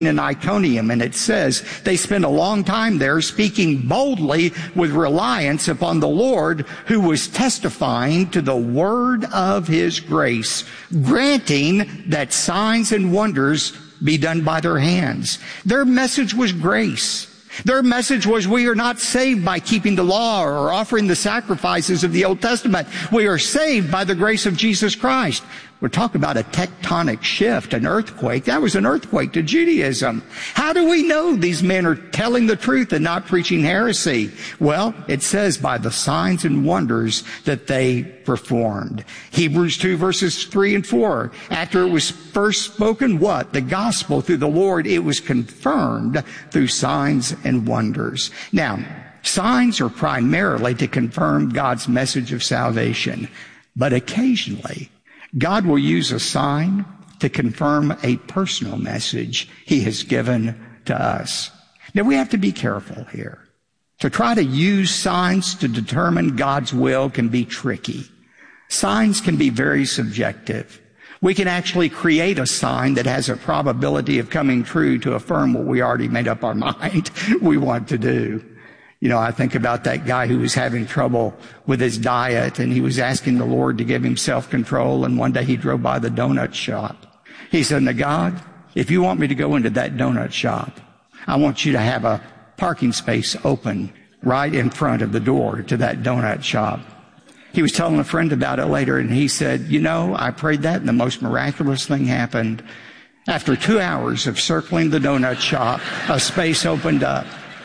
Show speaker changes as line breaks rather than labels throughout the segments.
in Iconium, and it says they spent a long time there speaking boldly with reliance upon the Lord, who was testifying to the word of his grace, granting that signs and wonders be done by their hands. Their message was grace. Their message was, we are not saved by keeping the law or offering the sacrifices of the Old Testament. We are saved by the grace of Jesus Christ. We're talking about a tectonic shift, an earthquake. That was an earthquake to Judaism. How do we know these men are telling the truth and not preaching heresy? Well, it says by the signs and wonders that they performed. Hebrews 2 verses 3 and 4. After it was first spoken, what? The gospel through the Lord, it was confirmed through signs and wonders. Now, signs are primarily to confirm God's message of salvation, but occasionally God will use a sign to confirm a personal message he has given to us. Now, we have to be careful here. To try to use signs to determine God's will can be tricky. Signs can be very subjective. We can actually create a sign that has a probability of coming true to affirm what we already made up our mind we want to do. You know, I think about that guy who was having trouble with his diet, and he was asking the Lord to give him self-control, and one day he drove by the donut shop. He said, "Now God, if you want me to go into that donut shop, I want you to have a parking space open right in front of the door to that donut shop." He was telling a friend about it later, and he said, "You know, I prayed that, and the most miraculous thing happened. After 2 hours of circling the donut shop, a space opened up."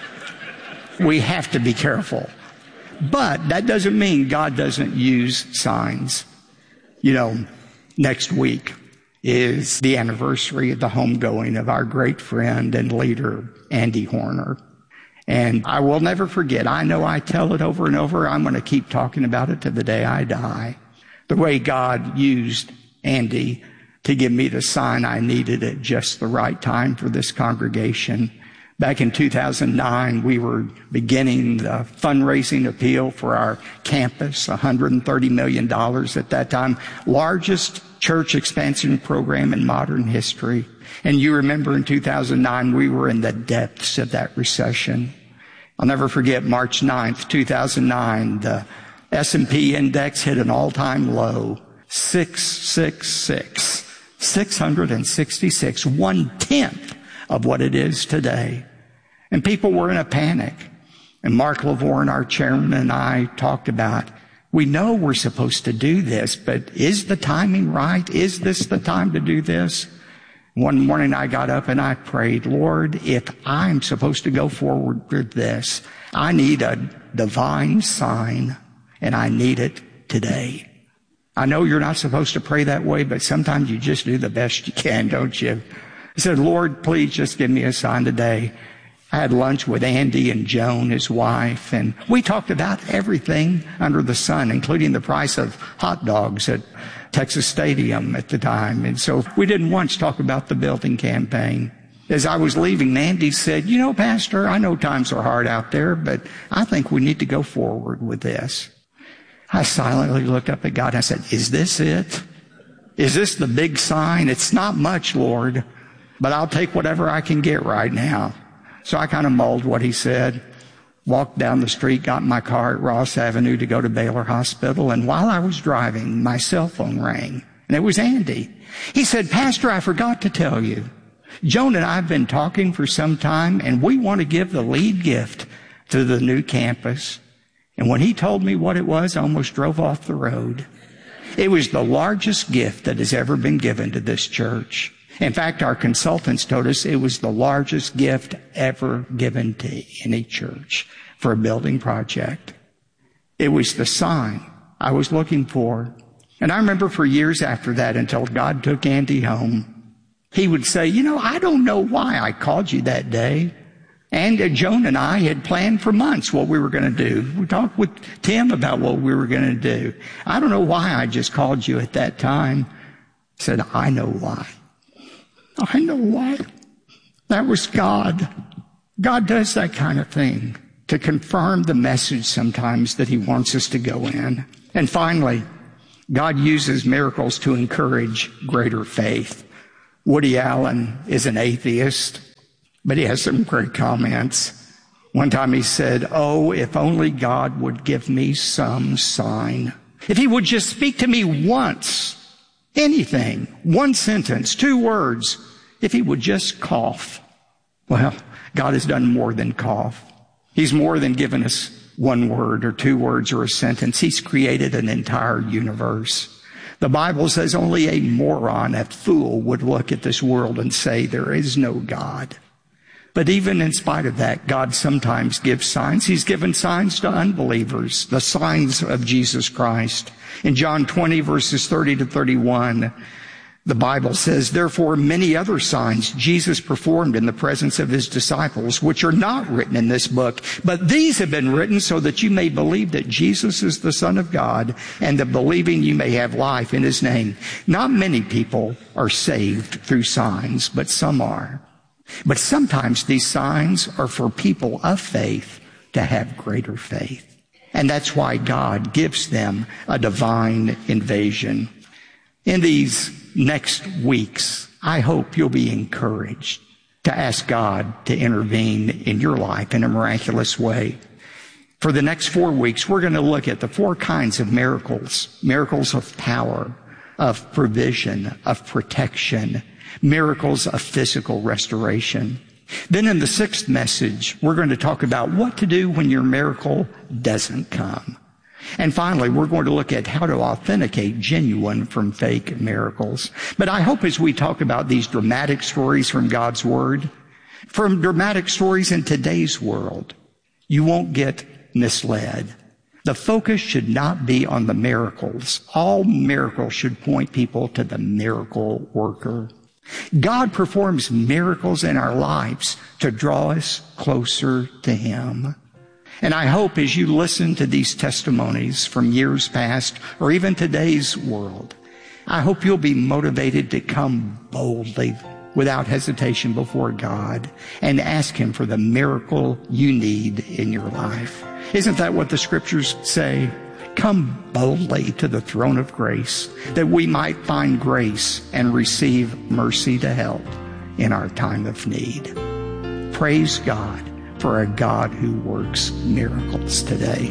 We have to be careful. But that doesn't mean God doesn't use signs. You know, next week is the anniversary of the homegoing of our great friend and leader, Andy Horner. And I will never forget. I know I tell it over and over. I'm going to keep talking about it to the day I die. The way God used Andy to give me the sign I needed at just the right time for this congregation. Back in 2009, we were beginning the fundraising appeal for our campus, $130 million at that time, largest church expansion program in modern history. And you remember in 2009, we were in the depths of that recession. I'll never forget March 9th, 2009, the S&P index hit an all-time low, 666, 666, 1/10 of what it is today. And people were in a panic. And Mark Lavorne, our chairman, and I talked about, we know we're supposed to do this, but is the timing right? Is this the time to do this? One morning I got up and I prayed, Lord, if I'm supposed to go forward with this, I need a divine sign, and I need it today. I know you're not supposed to pray that way, but sometimes you just do the best you can, don't you? I said, Lord, please just give me a sign today. I had lunch with Andy and Joan, his wife, and we talked about everything under the sun, including the price of hot dogs at Texas Stadium at the time. And so we didn't once talk about the building campaign. As I was leaving, Andy said, you know, Pastor, I know times are hard out there, but I think we need to go forward with this. I silently looked up at God and I said, is this it? Is this the big sign? It's not much, Lord, but I'll take whatever I can get right now. So I kind of mulled what he said, walked down the street, got in my car at Ross Avenue to go to Baylor Hospital. And while I was driving, my cell phone rang, and it was Andy. He said, Pastor, I forgot to tell you. Joan and I have been talking for some time, and we want to give the lead gift to the new campus. And when he told me what it was, I almost drove off the road. It was the largest gift that has ever been given to this church. In fact, our consultants told us it was the largest gift ever given to any church for a building project. It was the sign I was looking for. And I remember for years after that, until God took Andy home, he would say, you know, I don't know why I called you that day. And Joan and I had planned for months what we were going to do. We talked with Tim about what we were going to do. I don't know why I just called you at that time. I said, I know why. I know why. That was God. God does that kind of thing to confirm the message sometimes that he wants us to go in. And finally, God uses miracles to encourage greater faith. Woody Allen is an atheist. But he has some great comments. One time he said, "Oh, if only God would give me some sign. If he would just speak to me once, anything, one sentence, 2 words, if he would just cough." Well, God has done more than cough. He's more than given us 1 word or 2 words or a sentence. He's created an entire universe. The Bible says only a moron, a fool, would look at this world and say there is no God. But even in spite of that, God sometimes gives signs. He's given signs to unbelievers, the signs of Jesus Christ. In John 20, verses 30 to 31, the Bible says, "Therefore many other signs Jesus performed in the presence of his disciples, which are not written in this book. But these have been written so that you may believe that Jesus is the Son of God, and that believing you may have life in his name." Not many people are saved through signs, but some are. But sometimes these signs are for people of faith to have greater faith. And that's why God gives them a divine invasion. In these next weeks, I hope you'll be encouraged to ask God to intervene in your life in a miraculous way. For the next 4 weeks, we're going to look at the 4 kinds of miracles. Miracles of power, of provision, of protection, miracles of physical restoration. Then in the 6th message, we're going to talk about what to do when your miracle doesn't come. And finally, we're going to look at how to authenticate genuine from fake miracles. But I hope as we talk about these dramatic stories from God's Word, from dramatic stories in today's world, you won't get misled. The focus should not be on the miracles. All miracles should point people to the miracle worker. God performs miracles in our lives to draw us closer to him. And I hope as you listen to these testimonies from years past or even today's world, I hope you'll be motivated to come boldly without hesitation before God and ask him for the miracle you need in your life. Isn't that what the scriptures say? Come boldly to the throne of grace that we might find grace and receive mercy to help in our time of need. Praise God for a God who works miracles today.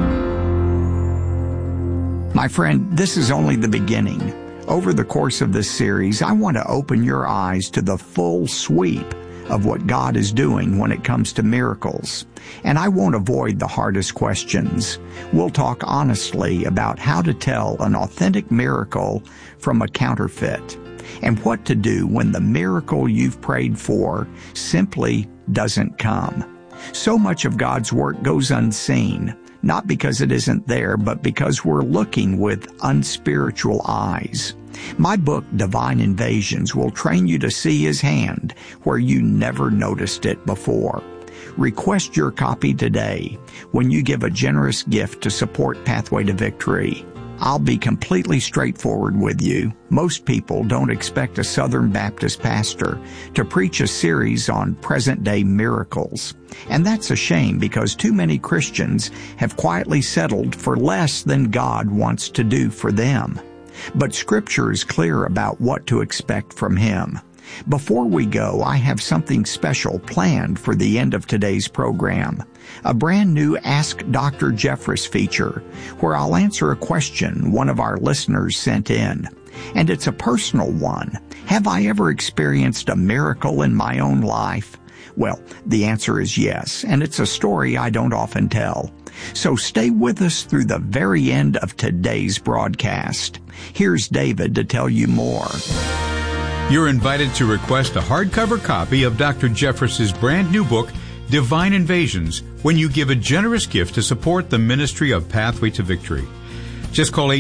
My friend, this is only the beginning. Over the course of this series, I want to open your eyes to the full sweep of what God is doing when it comes to miracles. And I won't avoid the hardest questions. We'll talk honestly about how to tell an authentic miracle from a counterfeit, and what to do when the miracle you've prayed for simply doesn't come. So much of God's work goes unseen, not because it isn't there, but because we're looking with unspiritual eyes. My book, Divine Invasions, will train you to see his hand where you never noticed it before. Request your copy today when you give a generous gift to support Pathway to Victory. I'll be completely straightforward with you. Most people don't expect a Southern Baptist pastor to preach a series on present-day miracles. And that's a shame, because too many Christians have quietly settled for less than God wants to do for them. But Scripture is clear about what to expect from him. Before we go, I have something special planned for the end of today's program. A brand new Ask Dr. Jeffress feature, where I'll answer a question one of our listeners sent in. And it's a personal one. Have I ever experienced a miracle in my own life? Well, the answer is yes, and it's a story I don't often tell. So stay with us through the very end of today's broadcast. Here's David to tell you more.
You're invited to request a hardcover copy of Dr. Jeffress's brand new book, Divine Invasions, when you give a generous gift to support the ministry of Pathway to Victory. Just call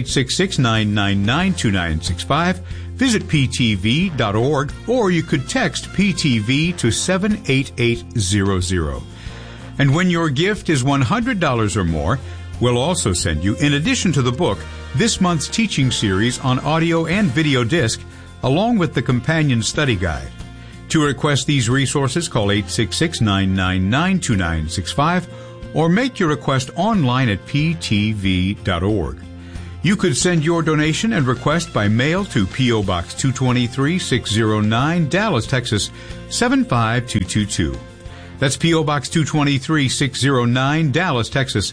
866-999-2965, visit ptv.org, or you could text PTV to 78800. And when your gift is $100 or more, we'll also send you, in addition to the book, this month's teaching series on audio and video disc, along with the companion study guide. To request these resources, call 866-999-2965 or make your request online at ptv.org. You could send your donation and request by mail to P.O. Box 223-609, Dallas, Texas 75222. That's P.O. Box 223-609, Dallas, Texas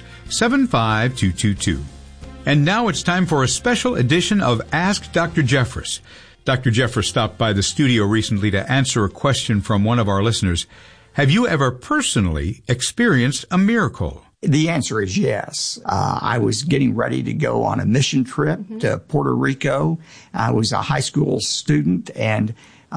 75222. And now it's time for a special edition of Ask Dr. Jeffress. Dr. Jeffress stopped by the studio recently to answer a question from one of our listeners. Have you ever personally experienced a miracle?
The answer is yes. I was getting ready to go on a mission trip to Puerto Rico. I was a high school student, and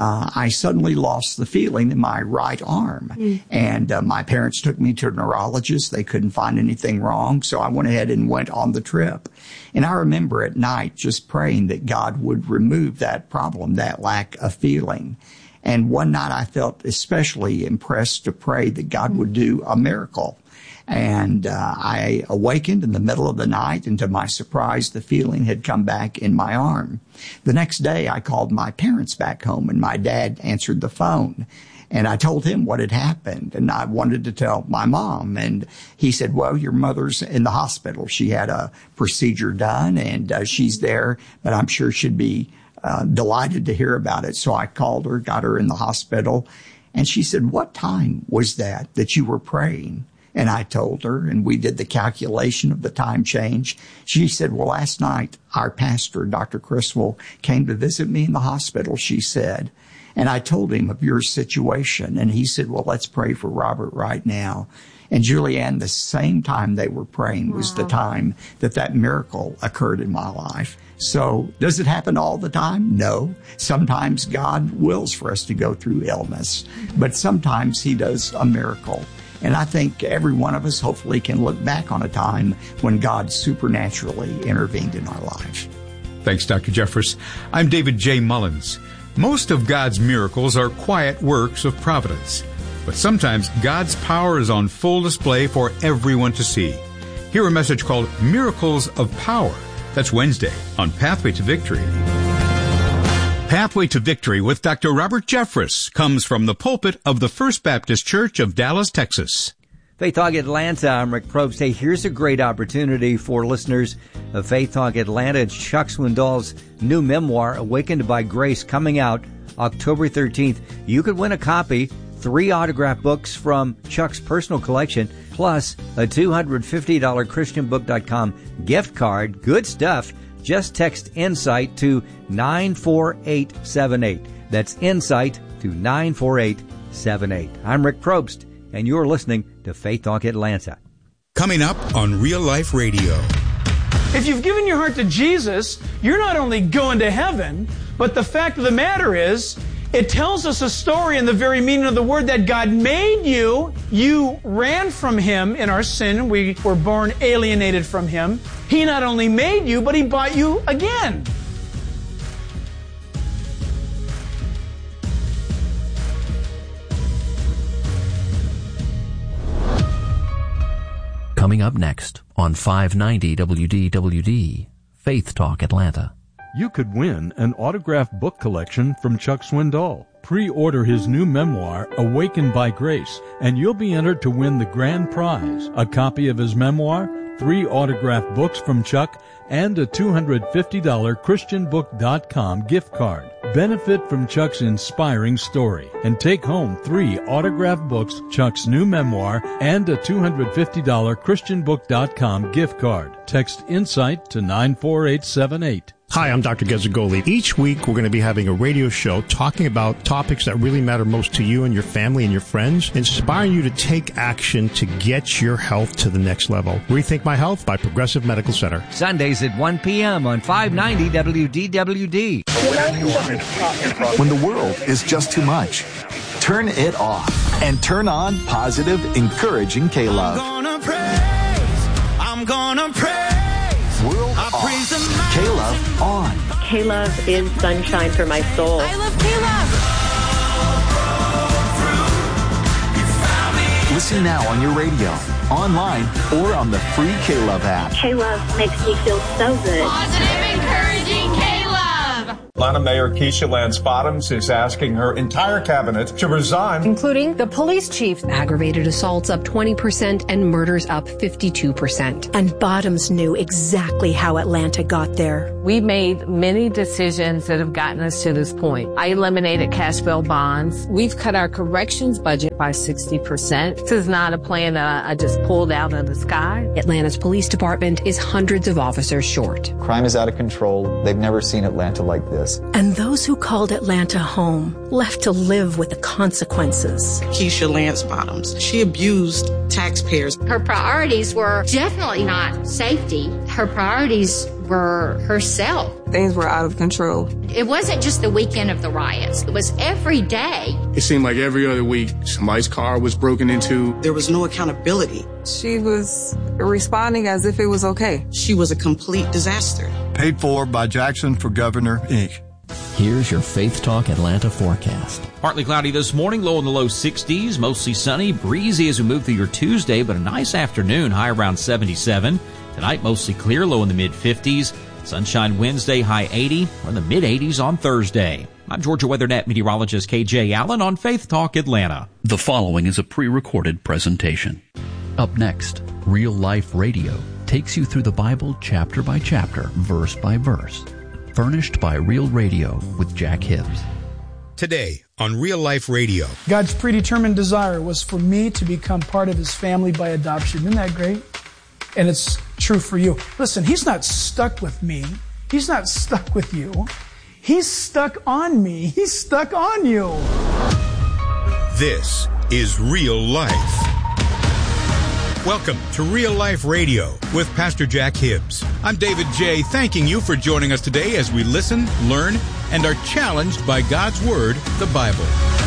I suddenly lost the feeling in my right arm. And my parents took me to a neurologist. They couldn't find anything wrong, so I went ahead and went on the trip. And I remember at night just praying that God would remove that problem, that lack of feeling. And one night I felt especially impressed to pray that God would do a miracle. And I awakened in the middle of the night, and to my surprise, the feeling had come back in my arm. The next day, I called my parents back home, and my dad answered the phone. And I told him what had happened, and I wanted to tell my mom. And he said, well, your mother's in the hospital. She had a procedure done, and she's there, but I'm sure she'd be delighted to hear about it. So I called her, got her in the hospital, and she said, what time was that you were praying? And I told her, and we did the calculation of the time change. She said, well, last night, our pastor, Dr. Criswell, came to visit me in the hospital, she said. And I told him of your situation. And he said, well, let's pray for Robert right now. And Julianne, the same time they were praying was the time that miracle occurred in my life. So does it happen all the time? No. Sometimes God wills for us to go through illness, but sometimes he does a miracle. And I think every one of us hopefully can look back on a time when God supernaturally intervened in our life.
Thanks, Dr. Jeffress. I'm David J. Mullins. Most of God's miracles are quiet works of providence, but sometimes God's power is on full display for everyone to see. Hear a message called Miracles of Power. That's Wednesday on Pathway to Victory. Pathway to Victory with Dr. Robert Jeffress comes from the pulpit of the First Baptist Church of Dallas, Texas.
Faith Talk Atlanta, I'm Rick Probst. Hey, here's a great opportunity for listeners of Faith Talk Atlanta. It's Chuck Swindoll's new memoir, Awakened by Grace, coming out October 13th. You could win a copy, 3 autographed books from Chuck's personal collection, plus a $250 ChristianBook.com gift card. Good stuff. Just text INSIGHT to 94878. That's INSIGHT to 94878. I'm Rick Probst, and you're listening to Faith Talk Atlanta.
Coming up on Real Life Radio.
If you've given your heart to Jesus, you're not only going to heaven, but the fact of the matter is, it tells us a story in the very meaning of the word that God made you. You ran from Him in our sin. We were born alienated from Him. He not only made you, but He bought you again.
Coming up next on 590 WDWD, Faith Talk Atlanta.
You could win an autographed book collection from Chuck Swindoll. Pre-order his new memoir, Awakened by Grace, and you'll be entered to win the grand prize, a copy of his memoir, 3 autographed books from Chuck, and a $250 ChristianBook.com gift card. Benefit from Chuck's inspiring story and take home 3 autographed books, Chuck's new memoir, and a $250 ChristianBook.com gift card. Text INSIGHT to 94878.
Hi, I'm Dr. Gezzagoli. Each week, we're going to be having a radio show talking about topics that really matter most to you and your family and your friends, inspiring you to take action to get your health to the next level. Rethink My Health by Progressive Medical Center.
Sundays at 1 p.m. on 590 WDWD.
When the world is just too much, turn it off and turn on positive, encouraging K-Love.
I'm gonna praise.
World off. K-Love on.
K-Love is sunshine for my soul.
I love K-Love.
Listen now on your radio, online, or on the free K-Love app.
K-Love makes me feel so good.
Positive, encouraging K-Love.
Atlanta Mayor Keisha Lance Bottoms is asking her entire cabinet to resign,
including the police chief.
Aggravated assaults up 20% and murders up 52%.
And Bottoms knew exactly how Atlanta got there.
We made many decisions that have gotten us to this point. I eliminated cash bail bonds. We've cut our corrections budget by 60%. This is not a plan that I just pulled out of the sky.
Atlanta's police department is hundreds of officers short.
Crime is out of control. They've never seen Atlanta like this.
And those who called Atlanta home left to live with the consequences.
Keisha Lance Bottoms, she abused taxpayers.
Her priorities were definitely not safety. Her priorities were herself.
Things were out of control.
It wasn't just the weekend of the riots. It was every day.
It seemed like every other week, somebody's car was broken into.
There was no accountability.
She was responding as if it was okay.
She was a complete disaster.
Paid for by Jackson for Governor, Inc.
Here's your Faith Talk Atlanta forecast.
Partly cloudy this morning, low in the low 60s, mostly sunny, breezy as we move through your Tuesday, but a nice afternoon, high around 77. Tonight, mostly clear, low in the mid-50s. Sunshine Wednesday, high 80, or in the mid-80s on Thursday. I'm Georgia WeatherNet meteorologist KJ Allen on Faith Talk Atlanta.
The following is a pre-recorded presentation.
Up next, Real Life Radio takes you through the Bible chapter by chapter, verse by verse. Furnished by Real Radio with Jack Hibbs.
Today on Real Life Radio.
God's predetermined desire was for me to become part of His family by adoption. Isn't that great? And it's true for you. Listen, He's not stuck with me. He's not stuck with you. He's stuck on me. He's stuck on you.
This is Real Life. Welcome to Real Life Radio with Pastor Jack Hibbs. I'm David J., thanking you for joining us today as we listen, learn, and are challenged by God's Word, the Bible.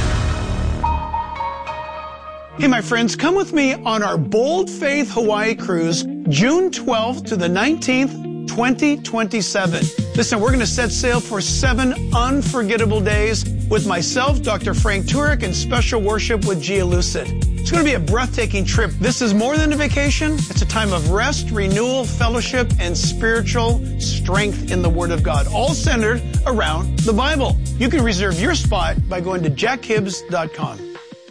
Hey, my friends, come with me on our Bold Faith Hawaii cruise, June 12th to the 19th, 2027. Listen, we're going to set sail for 7 unforgettable days with myself, Dr. Frank Turek, and special worship with Gia Lucid. It's going to be a breathtaking trip. This is more than a vacation. It's a time of rest, renewal, fellowship, and spiritual strength in the Word of God, all centered around the Bible. You can reserve your spot by going to jackhibbs.com.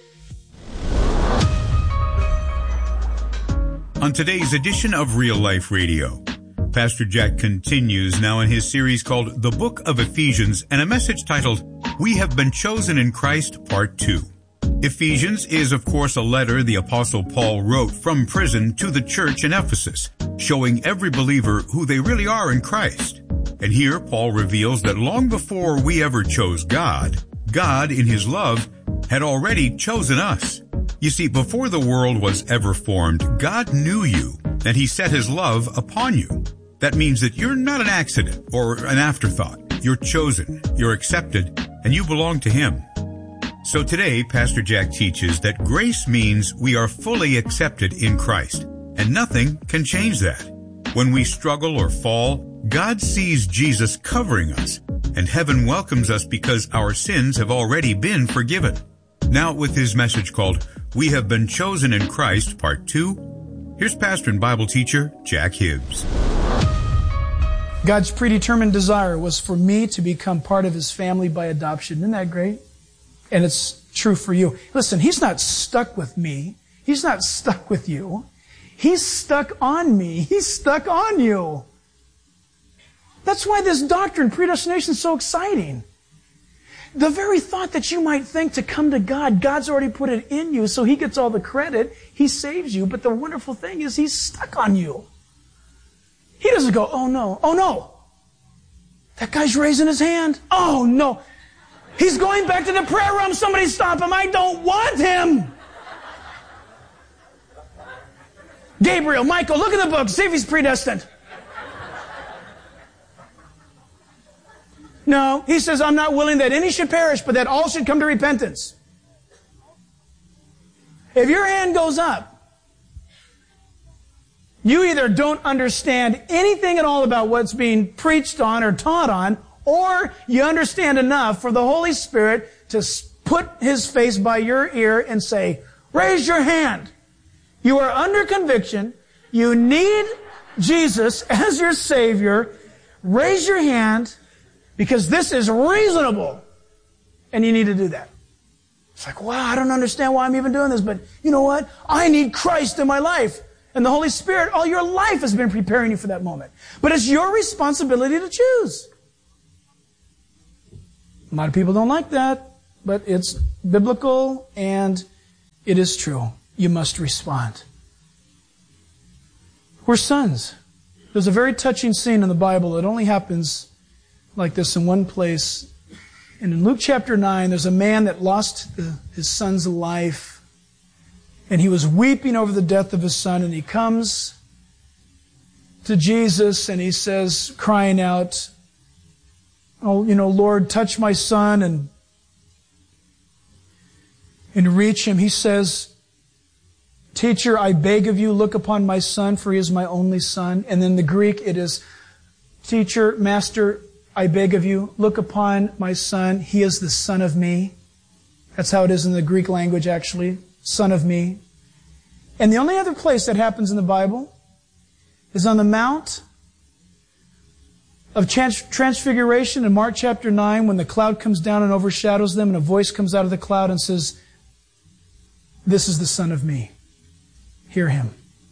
On today's edition of Real Life Radio, Pastor Jack continues now in his series called The Book of Ephesians and a message titled, We Have Been Chosen in Christ, Part 2. Ephesians is, of course, a letter the Apostle Paul wrote from prison to the church in Ephesus, showing every believer who they really are in Christ. And here Paul reveals that long before we ever chose God, God, in His love, had already chosen us. You see, before the world was ever formed, God knew you, and He set His love upon you. That means that you're not an accident or an afterthought. You're chosen, you're accepted, and you belong to Him. So today, Pastor Jack teaches that grace means we are fully accepted in Christ, and nothing can change that. When we struggle or fall, God sees Jesus covering us, and heaven welcomes us because our sins have already been forgiven. Now with his message called, We Have Been Chosen in Christ, Part 2, here's pastor and Bible teacher Jack Hibbs.
God's predetermined desire was for me to become part of His family by adoption. Isn't that great? And it's true for you. Listen, He's not stuck with me. He's not stuck with you. He's stuck on me. He's stuck on you. That's why this doctrine, predestination, is so exciting. The very thought that you might think to come to God, God's already put it in you, so He gets all the credit. He saves you. But the wonderful thing is He's stuck on you. He doesn't go, oh no, that guy's raising his hand. Oh no, he's going back to the prayer room. Somebody stop him. I don't want him. Gabriel, Michael, look at the book. See if he's predestined. No, He says, I'm not willing that any should perish, but that all should come to repentance. If your hand goes up, you either don't understand anything at all about what's being preached on or taught on, or you understand enough for the Holy Spirit to put His face by your ear and say, raise your hand. You are under conviction. You need Jesus as your Savior. Raise your hand. Because this is reasonable. And you need to do that. It's like, wow, I don't understand why I'm even doing this, but you know what? I need Christ in my life. And the Holy Spirit, all your life has been preparing you for that moment. But it's your responsibility to choose. A lot of people don't like that, but it's biblical and it is true. You must respond. We're sons. There's a very touching scene in the Bible that only happens like this in one place. And in Luke chapter 9, there's a man that lost his son's life. And he was weeping over the death of his son. And he comes to Jesus and he says, crying out, oh, Lord, touch my son and reach him. He says, Teacher, I beg of you, look upon my son, for he is my only son. And in the Greek, it is, Teacher, Master, I beg of you, look upon my son. He is the son of me. That's how it is in the Greek language, actually. Son of me. And the only other place that happens in the Bible is on the Mount of Transfiguration in Mark chapter 9, when the cloud comes down and overshadows them, and a voice comes out of the cloud and says, this is the Son of me. Hear him.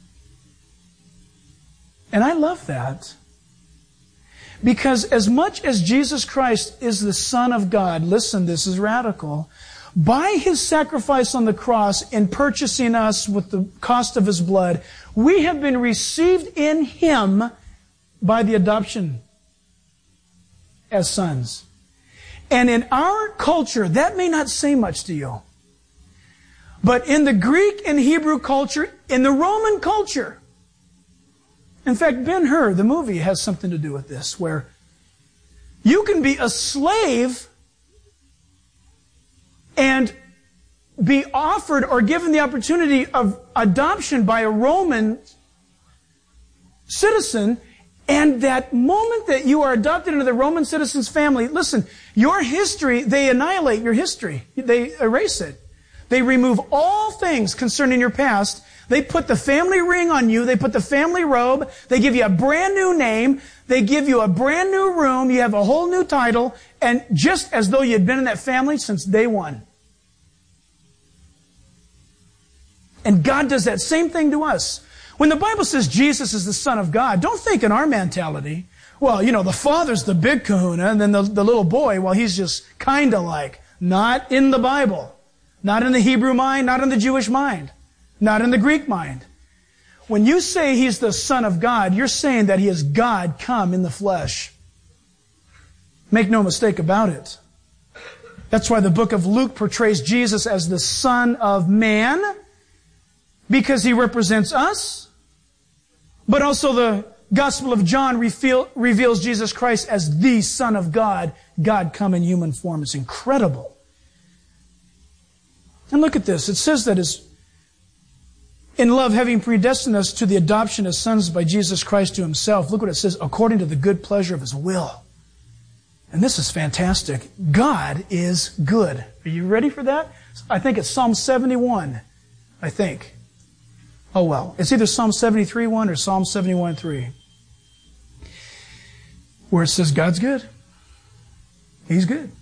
And I love that. Because as much as Jesus Christ is the Son of God, listen, this is radical, by His sacrifice on the cross in purchasing us with the cost of His blood, we have been received in Him by the adoption as sons. And in our culture, that may not say much to you. But in the Greek and Hebrew culture, in the Roman culture, in fact, Ben-Hur, the movie, has something to do with this, where you can be a slave and be offered or given the opportunity of adoption by a Roman citizen, and that moment that you are adopted into the Roman citizen's family, listen, your history, they annihilate your history. They erase it. They remove all things concerning your past. They put the family ring on you. They put the family robe. They give you a brand new name. They give you a brand new room. You have a whole new title. And just as though you had been in that family since day one. And God does that same thing to us. When the Bible says Jesus is the Son of God, don't think in our mentality, well, the Father's the big kahuna, and then the little boy, well, he's just kind of like. Not in the Bible. Not in the Hebrew mind, not in the Jewish mind. Not in the Greek mind. When you say He's the Son of God, you're saying that He is God come in the flesh. Make no mistake about it. That's why the book of Luke portrays Jesus as the Son of Man, because He represents us. But also the Gospel of John reveals Jesus Christ as the Son of God, God come in human form. It's incredible. And look at this. It says that in love, having predestined us to the adoption as sons by Jesus Christ to Himself. Look what it says, according to the good pleasure of His will. And this is fantastic. God is good. Are you ready for that? I think it's Psalm 71. I think. Oh well. It's either Psalm 73:1 or Psalm 71:3. Where it says God's good. He's good.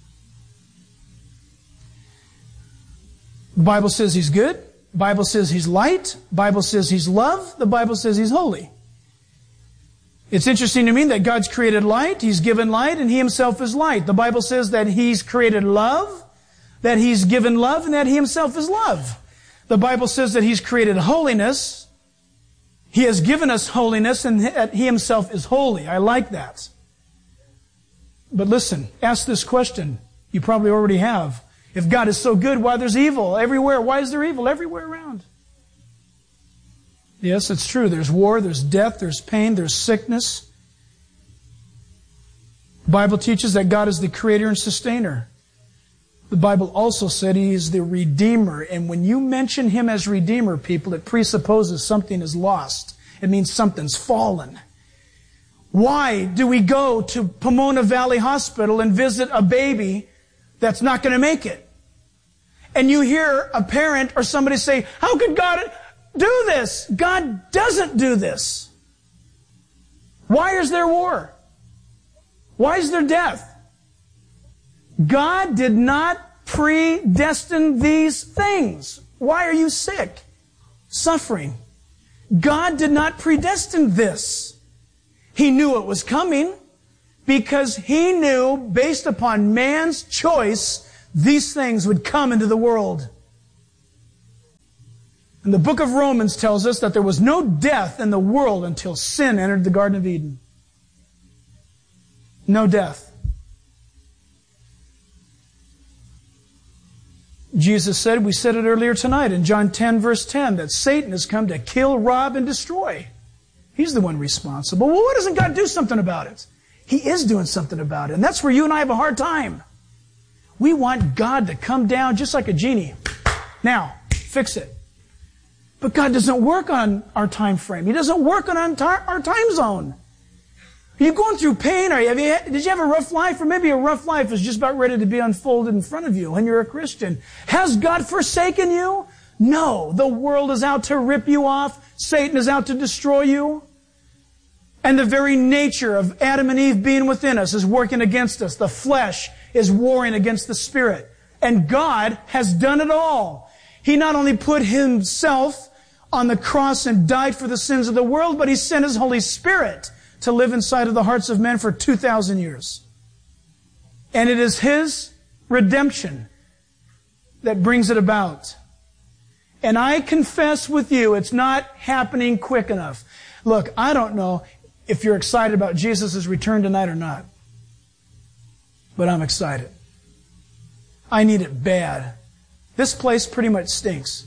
The Bible says He's good. The Bible says He's light. The Bible says He's love. The Bible says He's holy. It's interesting to me that God's created light, He's given light, and He Himself is light. The Bible says that He's created love, that He's given love, and that He Himself is love. The Bible says that He's created holiness. He has given us holiness, and that He Himself is holy. I like that. But listen, ask this question. You probably already have. If God is so good, why there's evil everywhere? Why is there evil everywhere around? Yes, it's true. There's war, there's death, there's pain, there's sickness. The Bible teaches that God is the creator and sustainer. The Bible also said He is the Redeemer. And when you mention Him as Redeemer, people, it presupposes something is lost. It means something's fallen. Why do we go to Pomona Valley Hospital and visit a baby that's not going to make it? And you hear a parent or somebody say, how could God do this? God doesn't do this. Why is there war? Why is there death? God did not predestine these things. Why are you sick? Suffering. God did not predestine this. He knew it was coming because He knew, based upon man's choice, these things would come into the world. And the book of Romans tells us that there was no death in the world until sin entered the Garden of Eden. No death. Jesus said, we said it earlier tonight in John 10 verse 10, that Satan has come to kill, rob, and destroy. He's the one responsible. Well, why doesn't God do something about it? He is doing something about it. And that's where you and I have a hard time. We want God to come down just like a genie. Now, fix it. But God doesn't work on our time frame. He doesn't work on our time zone. Are you going through pain? Did you have a rough life? Or maybe a rough life is just about ready to be unfolded in front of you and you're a Christian. Has God forsaken you? No. The world is out to rip you off. Satan is out to destroy you. And the very nature of Adam and Eve being within us is working against us. The flesh is warring against the Spirit. And God has done it all. He not only put Himself on the cross and died for the sins of the world, but He sent His Holy Spirit to live inside of the hearts of men for 2,000 years. And it is His redemption that brings it about. And I confess with you, it's not happening quick enough. Look, I don't know if you're excited about Jesus' return tonight or not. But I'm excited. I need it bad. This place pretty much stinks.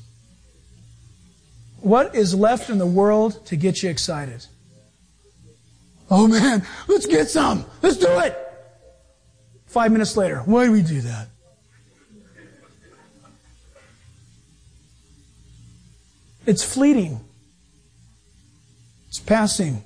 What is left in the world to get you excited? Oh man, let's get some. Let's do it. 5 minutes later, why do we do that? It's fleeting. It's passing.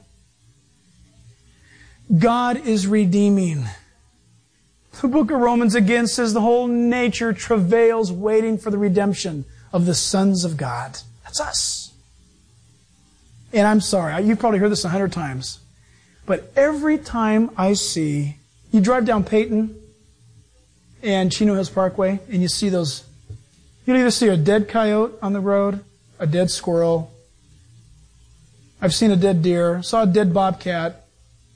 God is redeeming. The book of Romans again says the whole nature travails waiting for the redemption of the sons of God. That's us. And I'm sorry, you've probably heard this 100 times. But every time I see, you drive down Peyton and Chino Hills Parkway, and you see those, you'll either see a dead coyote on the road, a dead squirrel. I've seen a dead deer, saw a dead bobcat.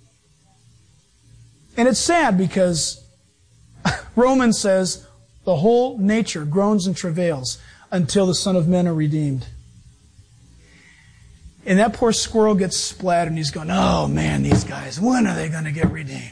And it's sad because Romans says the whole nature groans and travails until the Son of Men are redeemed. And that poor squirrel gets splattered and he's going, oh man, these guys, when are they going to get redeemed?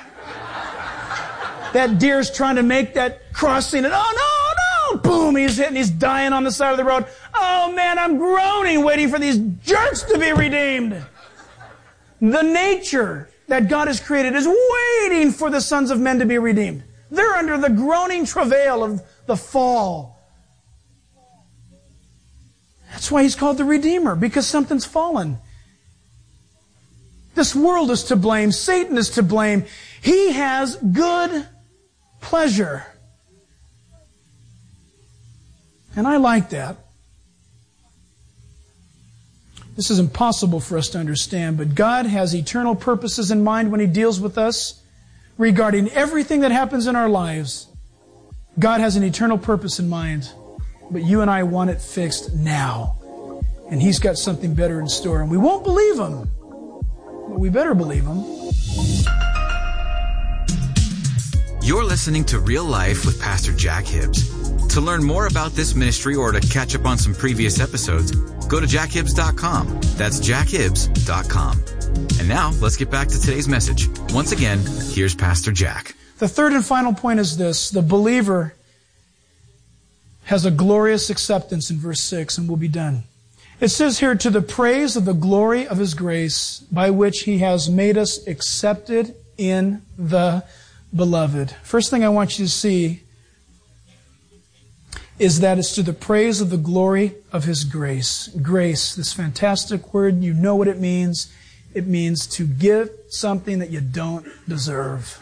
That deer's trying to make that crossing and oh no, boom, he's hitting, he's dying on the side of the road. Oh man, I'm groaning waiting for these jerks to be redeemed. The nature that God has created is waiting for the sons of men to be redeemed. They're under the groaning travail of the fall. That's why He's called the Redeemer, because something's fallen. This world is to blame. Satan is to blame. He has good pleasure. And I like that. This is impossible for us to understand, but God has eternal purposes in mind when He deals with us regarding everything that happens in our lives. God has an eternal purpose in mind, but you and I want it fixed now. And He's got something better in store, and we won't believe Him, but we better believe Him.
You're listening to Real Life with Pastor Jack Hibbs. To learn more about this ministry or to catch up on some previous episodes, go to jackhibbs.com. That's jackhibbs.com. And now, let's get back to today's message. Once again, here's Pastor Jack.
The third and final point is this. The believer has a glorious acceptance in verse 6, and we'll be done. It says here, to the praise of the glory of His grace, by which He has made us accepted in the Beloved. First thing I want you to see is that it's to the praise of the glory of His grace. Grace, this fantastic word, you know what it means. It means to give something that you don't deserve.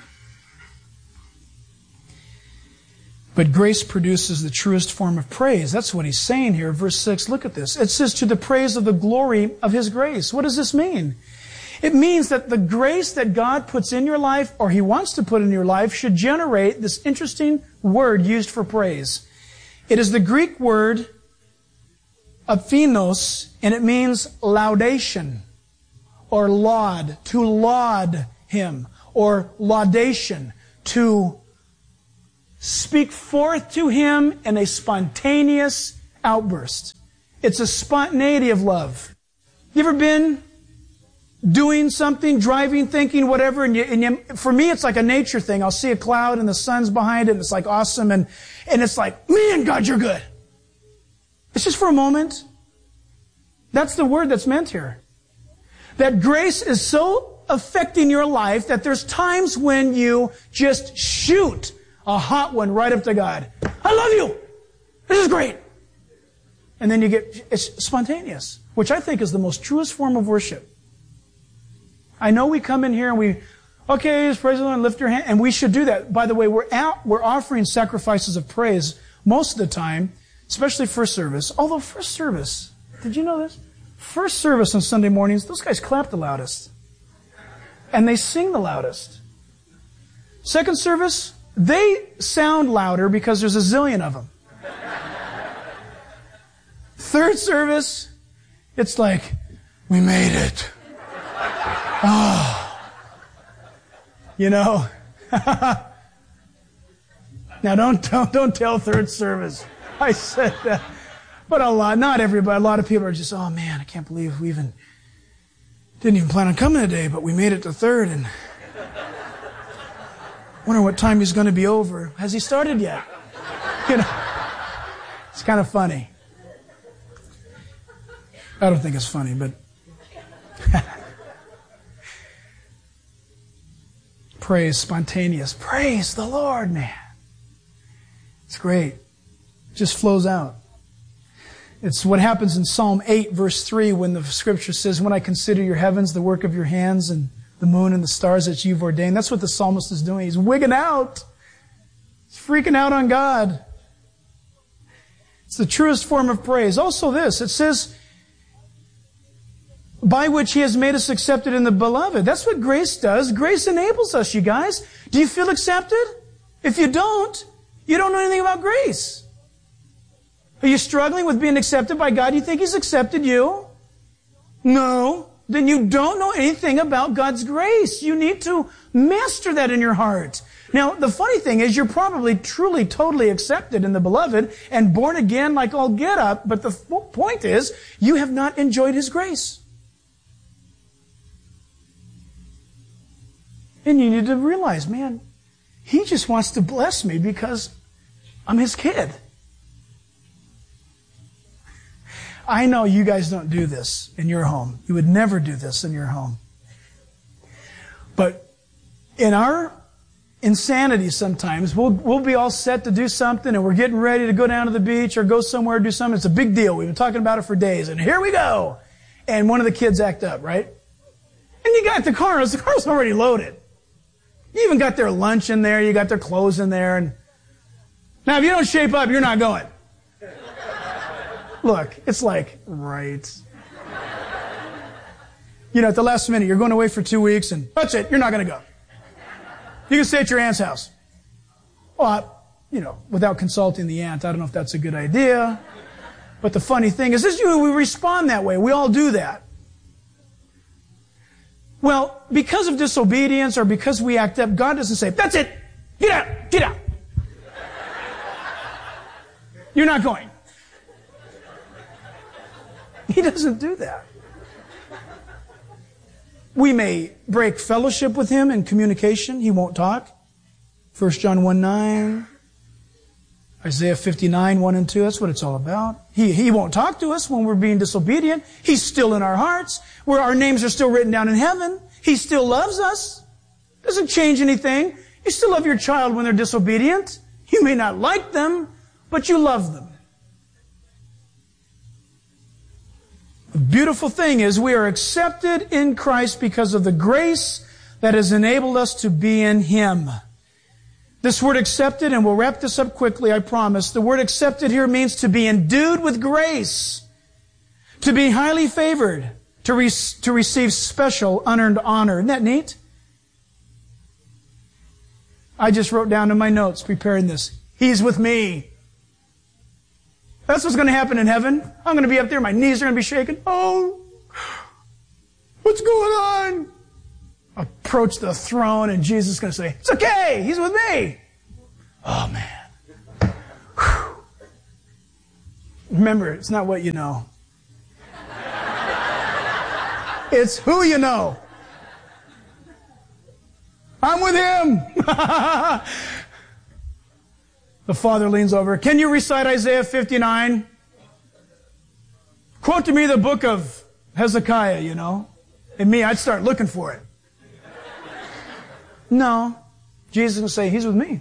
But grace produces the truest form of praise. That's what he's saying here. Verse 6, look at this. It says, to the praise of the glory of His grace. What does this mean? It means that the grace that God puts in your life, or He wants to put in your life, should generate this interesting word used for praise. It is the Greek word aphinos, and it means laudation, or laud, to laud Him, or laudation, to speak forth to Him in a spontaneous outburst. It's a spontaneity of love. You ever been doing something, driving, thinking, whatever, and for me it's like a nature thing. I'll see a cloud and the sun's behind it and it's like awesome and it's like, man, God, you're good. It's just for a moment. That's the word that's meant here. That grace is so affecting your life that there's times when you just shoot a hot one right up to God. I love you. This is great. And then it's spontaneous, which I think is the most truest form of worship. I know we come in here and okay, praise the Lord, and lift your hand, and we should do that. By the way, we're offering sacrifices of praise most of the time, especially first service. Although first service, did you know this? First service on Sunday mornings, those guys clap the loudest. And they sing the loudest. Second service, they sound louder because there's a zillion of them. Third service, it's like, we made it. Oh. You know. Now don't tell third service I said that. But not everybody, a lot of people are just, oh man, I can't believe we didn't even plan on coming today, but we made it to third and wonder what time he's going to be over. Has he started yet? You know, it's kind of funny. I don't think it's funny, but praise, spontaneous. Praise the Lord, man. It's great. It just flows out. It's what happens in Psalm 8, verse 3, when the scripture says, when I consider your heavens, the work of your hands, and the moon and the stars that you've ordained. That's what the psalmist is doing. He's wigging out. He's freaking out on God. It's the truest form of praise. Also this, it says, by which He has made us accepted in the beloved. That's what grace does. Grace enables us, you guys. Do you feel accepted? If you don't know anything about grace. Are you struggling with being accepted by God? You think He's accepted you? No. Then you don't know anything about God's grace. You need to master that in your heart. Now, the funny thing is you're probably truly, totally accepted in the beloved and born again like all get up, but the point is you have not enjoyed His grace. And you need to realize, man, He just wants to bless me because I'm His kid. I know you guys don't do this in your home. You would never do this in your home. But in our insanity sometimes, we'll be all set to do something and we're getting ready to go down to the beach or go somewhere to do something. It's a big deal. We've been talking about it for days. And here we go. And one of the kids act up, right? And you got the car. The car's already loaded. You even got their lunch in there. You got their clothes in there. And now, if you don't shape up, you're not going. Look, it's like, right. You know, at the last minute, you're going away for 2 weeks and that's it, you're not going to go. You can stay at your aunt's house. Well, without consulting the aunt, I don't know if that's a good idea. But the funny thing is, we respond that way. We all do that. Well, because of disobedience or because we act up, God doesn't say, that's it, get out, get out. You're not going. He doesn't do that. We may break fellowship with Him in communication. He won't talk. 1 John 1:9, Isaiah 59, 1 and 2, that's what it's all about. He won't talk to us when we're being disobedient. He's still in our hearts, where our names are still written down in heaven. He still loves us. Doesn't change anything. You still love your child when they're disobedient. You may not like them, but you love them. The beautiful thing is we are accepted in Christ because of the grace that has enabled us to be in Him. This word accepted, and we'll wrap this up quickly, I promise. The word accepted here means to be endued with grace, to be highly favored, to receive special unearned honor. Isn't that neat? I just wrote down in my notes preparing this. He's with me. That's what's going to happen in heaven. I'm going to be up there. My knees are going to be shaking. Oh, what's going on? Approach the throne, and Jesus is going to say, it's okay. He's with me. Oh, man. Whew. Remember, it's not what you know. It's who you know. I'm with him. The Father leans over. Can you recite Isaiah 59? Quote to me the book of Hezekiah, you know. And me, I'd start looking for it. No. Jesus will say, he's with me.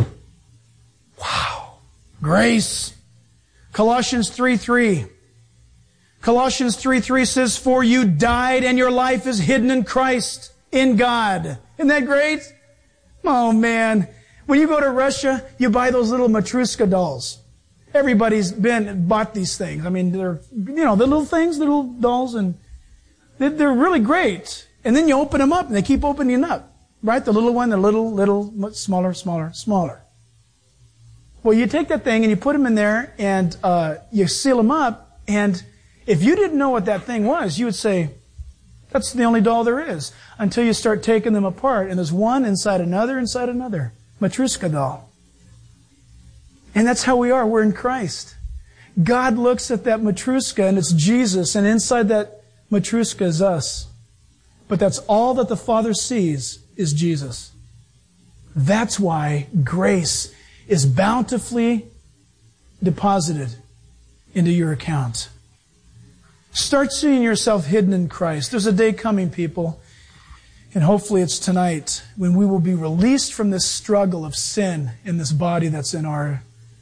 Wow. Grace. Colossians 3:3. Colossians 3:3 says, for you died and your life is hidden in Christ, in God. Isn't that great? Oh, man. When you go to Russia, you buy those little Matryoshka dolls. Everybody's bought these things. I mean, they're, the little things, the little dolls, and they're really great. And then you open them up, and they keep opening up. Right? The little one, the little, much smaller, smaller, smaller. Well, you take that thing and you put them in there and you seal them up, and if you didn't know what that thing was, you would say, that's the only doll there is, until you start taking them apart, and there's one inside another. Matryoshka doll. And that's how we are. We're in Christ. God looks at that Matryoshka, and it's Jesus, and inside that Matryoshka is us. But that's all that the Father sees is Jesus. That's why grace is bountifully deposited into your account. Start seeing yourself hidden in Christ. There's a day coming, people, and hopefully it's tonight, when we will be released from this struggle of sin in this body that's in our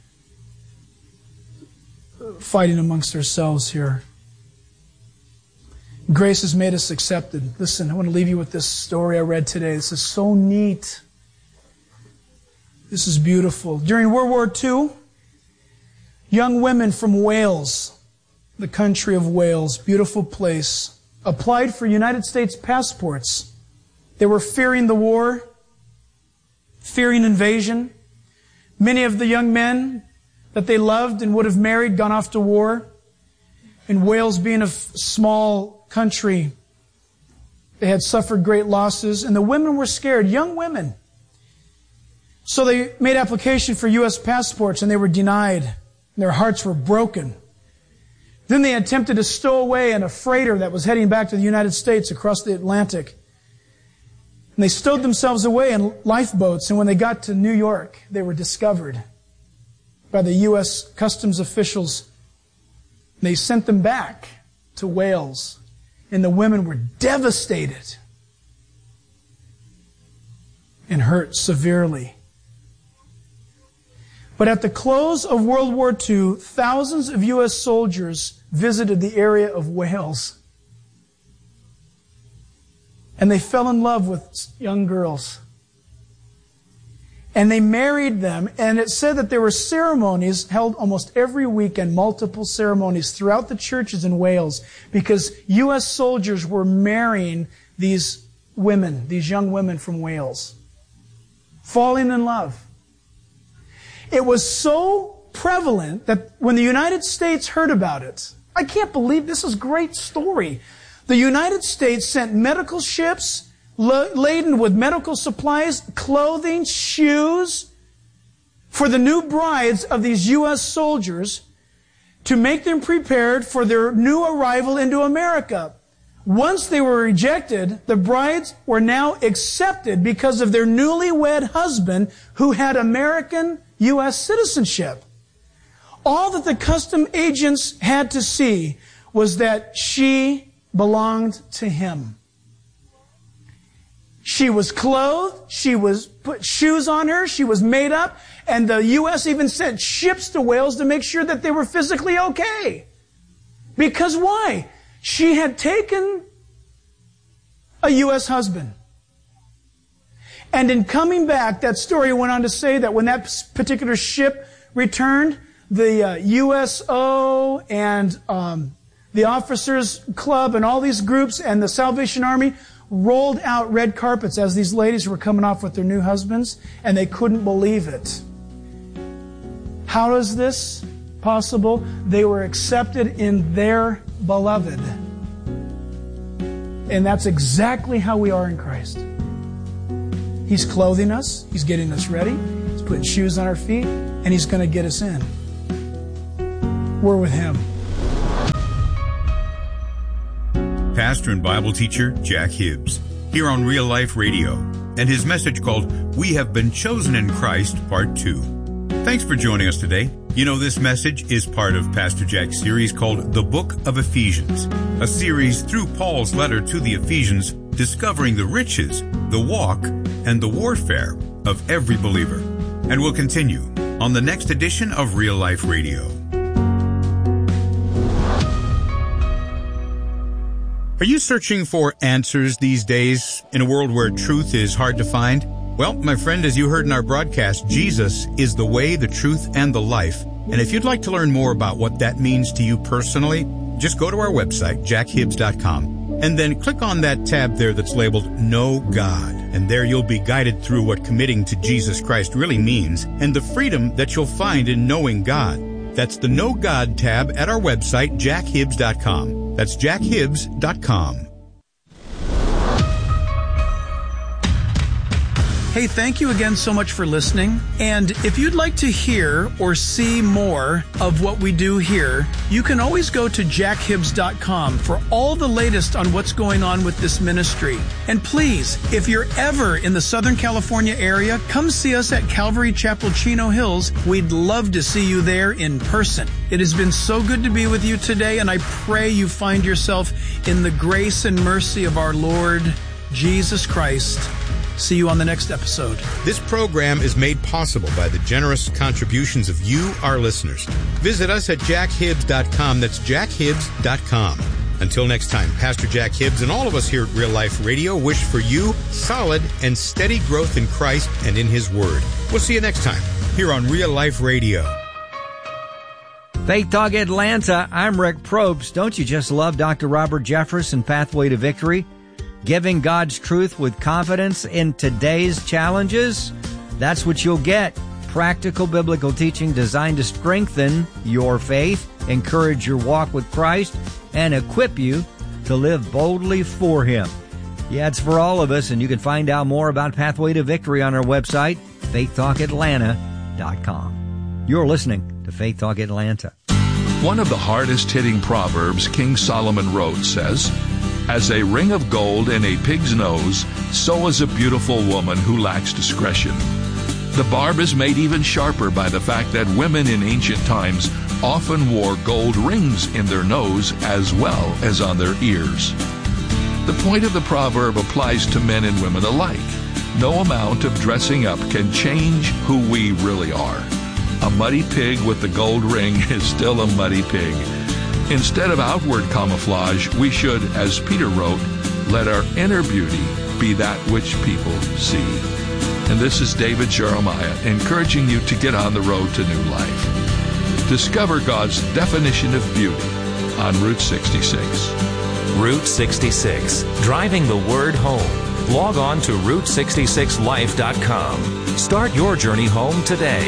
fighting amongst ourselves here. Grace has made us accepted. Listen, I want to leave you with this story I read today. This is so neat. This is beautiful. During World War II, young women from Wales, the country of Wales, beautiful place, applied for United States passports. They were fearing the war, fearing invasion. Many of the young men that they loved and would have married gone off to war. And Wales being a small country, they had suffered great losses, and the women were scared, young women. So they made application for U.S. passports, and they were denied. And their hearts were broken. Then they attempted to stow away in a freighter that was heading back to the United States across the Atlantic. And they stowed themselves away in lifeboats, and when they got to New York, they were discovered by the U.S. customs officials. They sent them back to Wales, and the women were devastated and hurt severely. But at the close of World War II, thousands of U.S. soldiers visited the area of Wales. And they fell in love with young girls. And they married them, and it said that there were ceremonies held almost every weekend, multiple ceremonies throughout the churches in Wales, because U.S. soldiers were marrying these women, these young women from Wales, falling in love. It was so prevalent that when the United States heard about it, I can't believe this is a great story. The United States sent medical ships laden with medical supplies, clothing, shoes, for the new brides of these U.S. soldiers to make them prepared for their new arrival into America. Once they were rejected, the brides were now accepted because of their newlywed husband who had American U.S. citizenship. All that the custom agents had to see was that she belonged to him. She was clothed, she was put shoes on her, she was made up, and the U.S. even sent ships to Wales to make sure that they were physically okay. Because why? She had taken a U.S. husband. And in coming back, that story went on to say that when that particular ship returned, the USO and the Officers Club and all these groups and the Salvation Army rolled out red carpets as these ladies were coming off with their new husbands, and they couldn't believe it. How is this possible? They were accepted in their beloved. And that's exactly how we are in Christ. He's clothing us. He's getting us ready. He's putting shoes on our feet. And He's going to get us in. We're with Him.
Pastor and Bible teacher Jack Hibbs, here on Real Life Radio, and his message called We Have Been Chosen in Christ, Part 2. Thanks for joining us today. You know, this message is part of Pastor Jack's series called The Book of Ephesians, a series through Paul's letter to the Ephesians, discovering the riches, the walk, and the warfare of every believer. And we'll continue on the next edition of Real Life Radio. Are you searching for answers these days in a world where truth is hard to find? Well, my friend, as you heard in our broadcast, Jesus is the way, the truth, and the life. And if you'd like to learn more about what that means to you personally, just go to our website, jackhibbs.com, and then click on that tab there that's labeled Know God. And there you'll be guided through what committing to Jesus Christ really means and the freedom that you'll find in knowing God. That's the Know God tab at our website, jackhibbs.com. That's jackhibbs.com.
Hey, thank you again so much for listening. And if you'd like to hear or see more of what we do here, you can always go to jackhibbs.com for all the latest on what's going on with this ministry. And please, if you're ever in the Southern California area, come see us at Calvary Chapel, Chino Hills. We'd love to see you there in person. It has been so good to be with you today, and I pray you find yourself in the grace and mercy of our Lord Jesus Christ. See you on the next episode.
This program is made possible by the generous contributions of you, our listeners. Visit us at jackhibbs.com. That's jackhibbs.com. Until next time, Pastor Jack Hibbs and all of us here at Real Life Radio wish for you solid and steady growth in Christ and in His Word. We'll see you next time here on Real Life Radio.
Faith Talk Atlanta, I'm Rick Probst. Don't you just love Dr. Robert Jeffress and Pathway to Victory? Giving God's truth with confidence in today's challenges? That's what you'll get. Practical biblical teaching designed to strengthen your faith, encourage your walk with Christ, and equip you to live boldly for Him. Yeah, it's for all of us, and you can find out more about Pathway to Victory on our website, faithtalkatlanta.com. You're listening to Faith Talk Atlanta.
One of the hardest-hitting proverbs King Solomon wrote says, "As a ring of gold in a pig's nose, so is a beautiful woman who lacks discretion." The barb is made even sharper by the fact that women in ancient times often wore gold rings in their nose as well as on their ears. The point of the proverb applies to men and women alike. No amount of dressing up can change who we really are. A muddy pig with the gold ring is still a muddy pig. Instead of outward camouflage, we should, as Peter wrote, let our inner beauty be that which people see. And this is David Jeremiah encouraging you to get on the road to new life. Discover God's definition of beauty on Route 66.
Route 66, driving the word home. Log on to Route66Life.com. Start your journey home today.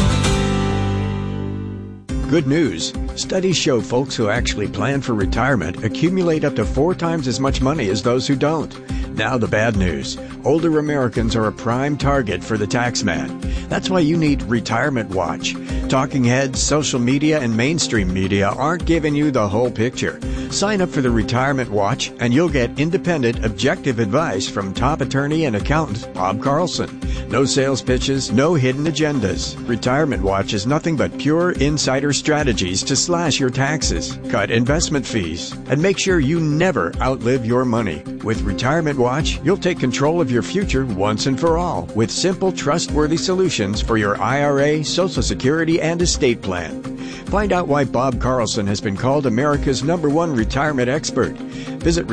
Good news. Studies show folks who actually plan for retirement accumulate up to 4 times as much money as those who don't. Now the bad news. Older Americans are a prime target for the tax man. That's why you need Retirement Watch. Talking heads, social media, and mainstream media aren't giving you the whole picture. Sign up for the Retirement Watch and you'll get independent, objective advice from top attorney and accountant Bob Carlson. No sales pitches, no hidden agendas. Retirement Watch is nothing but pure insider strategies to slash your taxes, cut investment fees, and make sure you never outlive your money. With Retirement Watch, you'll take control of your future once and for all with simple, trustworthy solutions for your IRA, Social Security, and estate plan. Find out why Bob Carlson has been called America's #1 retirement expert. Visit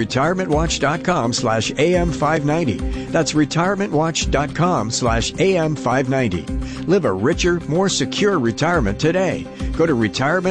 retirementwatch.com/AM590. That's retirementwatch.com/AM590. Live a richer, more secure retirement today. Go to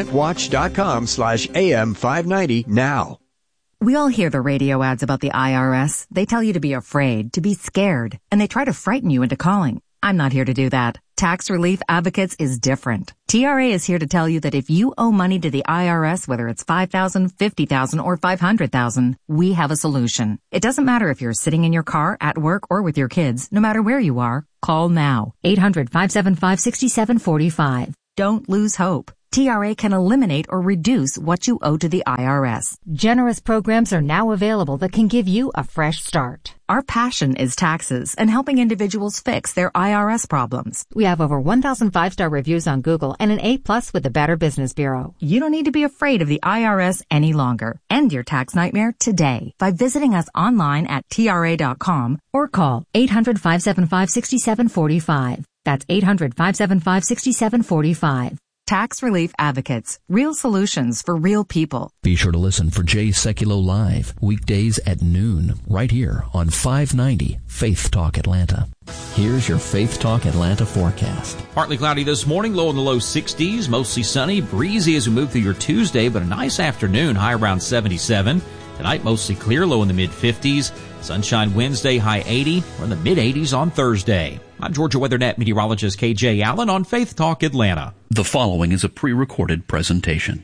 retirementwatch.com/AM590 now.
We all hear the radio ads about the IRS. They tell you to be afraid, to be scared, and they try to frighten you into calling. I'm not here to do that. Tax Relief Advocates is different. TRA is here to tell you that if you owe money to the IRS, whether it's $5,000, $50,000, or $500,000, we have a solution. It doesn't matter if you're sitting in your car, at work, or with your kids. No matter where you are, call now. 800-575-6745. Don't lose hope. TRA can eliminate or reduce what you owe to the IRS. Generous programs are now available that can give you a fresh start. Our passion is taxes and helping individuals fix their IRS problems. We have over 1,000 5-star reviews on Google and an A+ with the Better Business Bureau. You don't need to be afraid of the IRS any longer. End your tax nightmare today by visiting us online at TRA.com or call 800-575-6745. That's 800-575-6745. Tax Relief Advocates. Real solutions for real people.
Be sure to listen for Jay Sekulow Live, weekdays at noon, right here on 590 Faith Talk Atlanta. Here's your Faith Talk Atlanta forecast.
Partly cloudy this morning, low in the low 60s, mostly sunny, breezy as we move through your Tuesday, but a nice afternoon, high around 77. Tonight, mostly clear, low in the mid-50s. Sunshine Wednesday, high 80. We're in the mid-80s on Thursday. I'm Georgia WeatherNet meteorologist KJ Allen on Faith Talk Atlanta.
The following is a pre-recorded presentation.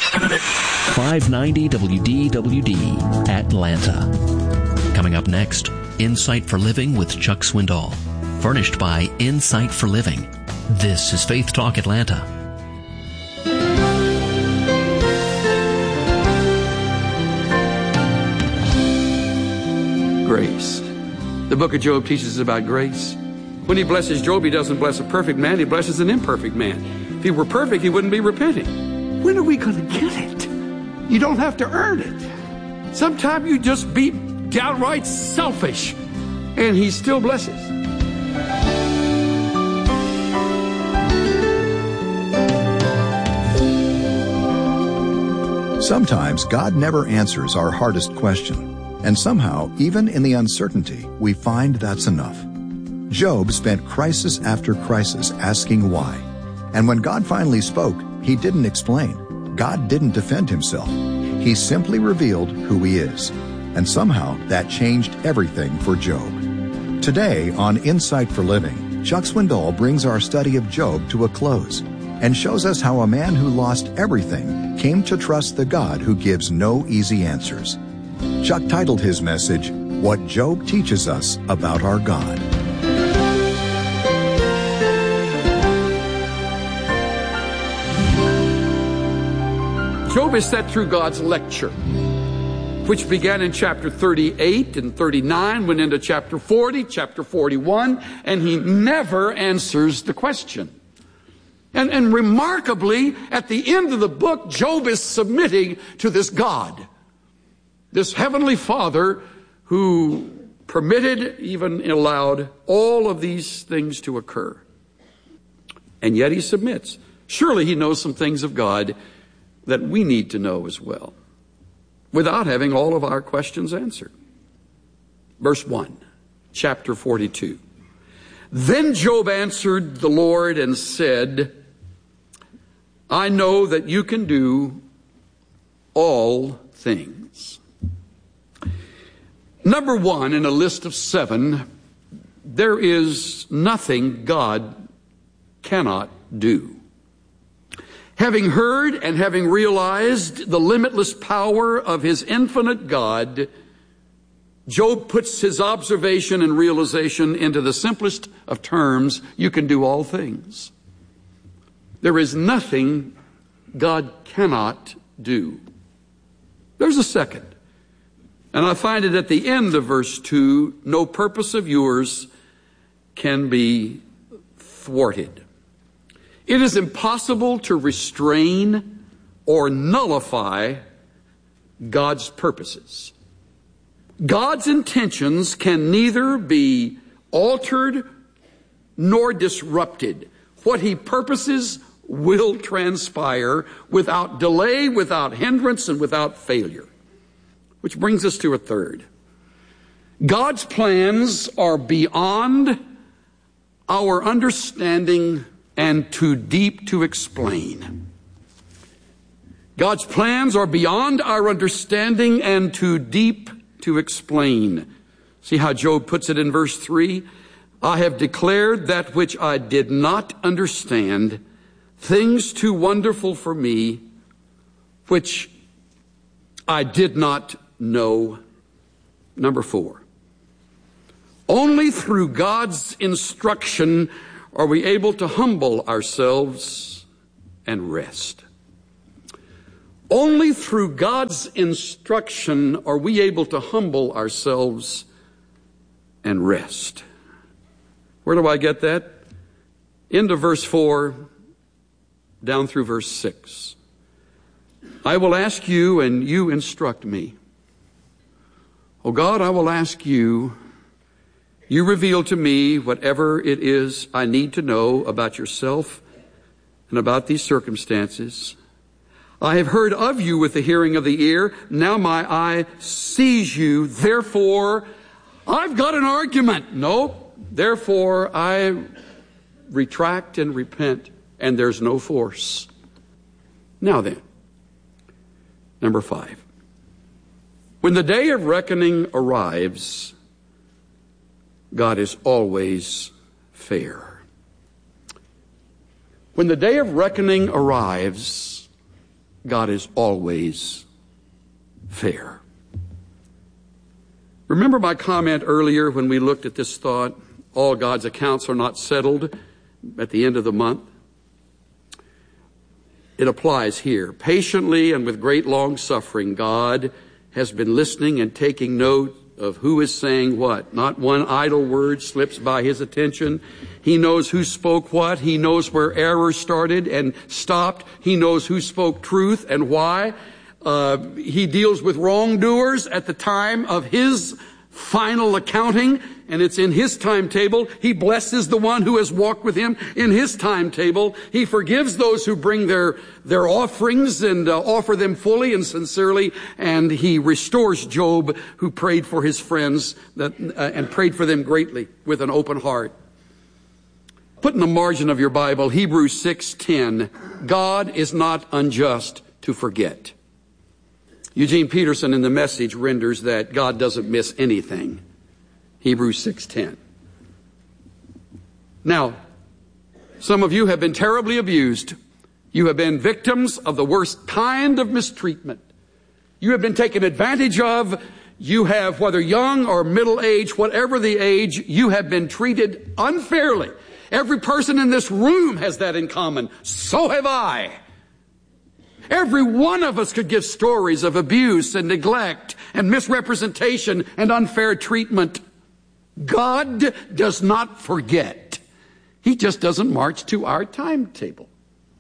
590 WDWD, Atlanta. Coming up next, Insight for Living with Chuck Swindoll. Furnished by Insight for Living. This is Faith Talk Atlanta.
Grace. The book of Job teaches us about grace. When he blesses Job, he doesn't bless a perfect man, he blesses an imperfect man. If he were perfect, he wouldn't be repenting. When are we going to get it? You don't have to earn it. Sometimes you just be downright selfish, and he still blesses.
Sometimes God never answers our hardest question. And somehow, even in the uncertainty, we find that's enough. Job spent crisis after crisis asking why. And when God finally spoke, he didn't explain. God didn't defend himself. He simply revealed who he is. And somehow, that changed everything for Job. Today, on Insight for Living, Chuck Swindoll brings our study of Job to a close and shows us how a man who lost everything came to trust the God who gives no easy answers. Chuck titled his message, What Job Teaches Us About Our God.
Job is set through God's lecture, which began in chapter 38 and 39, went into chapter 40, chapter 41, and he never answers the question. And remarkably, at the end of the book, Job is submitting to this God. This heavenly Father who permitted, even allowed, all of these things to occur. And yet he submits. Surely he knows some things of God that we need to know as well, without having all of our questions answered. Verse 1, chapter 42. Then Job answered the Lord and said, I know that you can do all things. Number 1 in a list of 7, there is nothing God cannot do. Having heard and having realized the limitless power of his infinite God, Job puts his observation and realization into the simplest of terms: you can do all things. There is nothing God cannot do. There's a second. And I find it at the end of verse 2, no purpose of yours can be thwarted. It is impossible to restrain or nullify God's purposes. God's intentions can neither be altered nor disrupted. What he purposes will transpire without delay, without hindrance, and without failure. Which brings us to a third. God's plans are beyond our understanding and too deep to explain. God's plans are beyond our understanding and too deep to explain. See how Job puts it in verse 3? I have declared that which I did not understand, things too wonderful for me, which I did not know. Number 4. Only through God's instruction are we able to humble ourselves and rest. Only through God's instruction are we able to humble ourselves and rest. Where do I get that? Into verse 4, down through verse 6. I will ask you, and you instruct me. Oh God, I will ask you. You reveal to me whatever it is I need to know about yourself and about these circumstances. I have heard of you with the hearing of the ear. Now my eye sees you. Therefore, I've got an argument. No. Therefore, I retract and repent, and there's no force. Now then, number 5. When the day of reckoning arrives, God is always fair. When the day of reckoning arrives, God is always fair. Remember my comment earlier when we looked at this thought, all God's accounts are not settled at the end of the month? It applies here. Patiently and with great long suffering, God has been listening and taking note of who is saying what. Not one idle word slips by his attention. He knows who spoke what. He knows where error started and stopped. He knows who spoke truth and why. He deals with wrongdoers at the time of his final accounting, and it's in his timetable. He blesses the one who has walked with him in his timetable. He forgives those who bring their offerings and offer them fully and sincerely, and he restores Job, who prayed for his friends and prayed for them greatly with an open heart. Put in the margin of your Bible, Hebrews 6:10, God is not unjust to forget. Eugene Peterson in the Message renders that God doesn't miss anything. Hebrews 6:10. Now, some of you have been terribly abused. You have been victims of the worst kind of mistreatment. You have been taken advantage of. You have, whether young or middle age, whatever the age, you have been treated unfairly. Every person in this room has that in common. So have I. Every one of us could give stories of abuse and neglect and misrepresentation and unfair treatment. God does not forget. He just doesn't march to our timetable.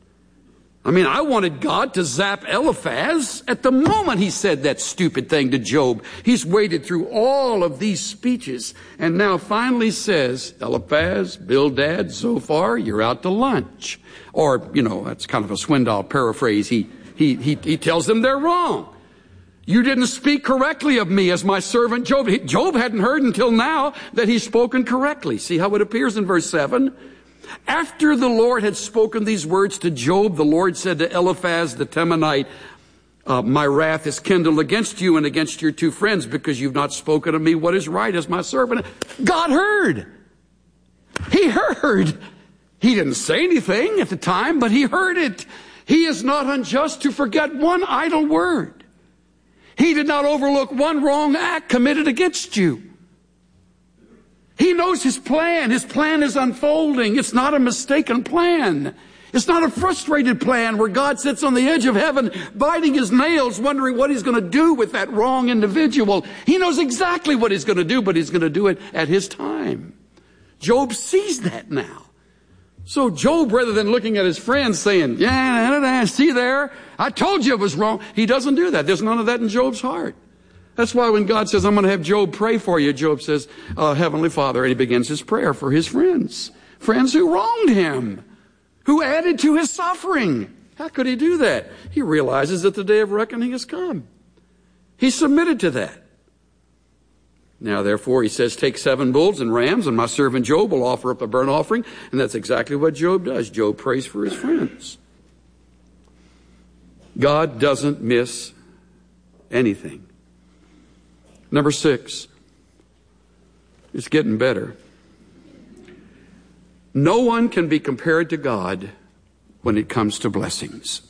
I mean, I wanted God to zap Eliphaz at the moment he said that stupid thing to Job. He's waited through all of these speeches and now finally says, Eliphaz, Bildad, Zophar, you're out to lunch. Or, that's kind of a Swindoll paraphrase. He tells them they're wrong. You didn't speak correctly of me as my servant Job. Job hadn't heard until now that he's spoken correctly. See how it appears in verse 7? After the Lord had spoken these words to Job, the Lord said to Eliphaz the Temanite, my wrath is kindled against you and against your two friends because you've not spoken of me what is right as my servant. God heard. He heard. He didn't say anything at the time, but he heard it. He is not unjust to forget one idle word. He did not overlook one wrong act committed against you. He knows his plan. His plan is unfolding. It's not a mistaken plan. It's not a frustrated plan where God sits on the edge of heaven, biting his nails, wondering what he's going to do with that wrong individual. He knows exactly what he's going to do, but he's going to do it at his time. Job sees that now. So Job, rather than looking at his friends saying, see there, I told you it was wrong, he doesn't do that. There's none of that in Job's heart. That's why when God says, I'm going to have Job pray for you, Job says, Heavenly Father, and he begins his prayer for his friends who wronged him, who added to his suffering. How could he do that? He realizes that the day of reckoning has come. He submitted to that. Now, therefore, he says, take 7 bulls and rams, and my servant Job will offer up a burnt offering. And that's exactly what Job does. Job prays for his friends. God doesn't miss anything. Number 6. It's getting better. No one can be compared to God when it comes to blessings.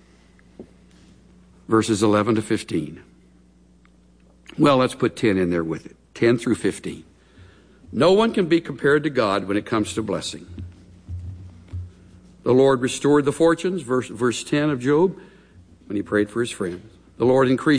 Verses 11 to 15. Well, let's put 10 in there with it. 10 through 15. No one can be compared to God when it comes to blessing. The Lord restored the fortunes, verse 10 of Job, when he prayed for his friends. The Lord increased